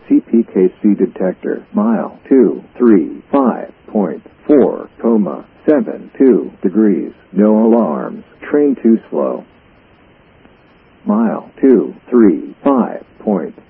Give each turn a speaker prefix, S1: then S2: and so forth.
S1: CPKC detector, mile 235.4,72 degrees, no alarms, train too slow. Mile 235.4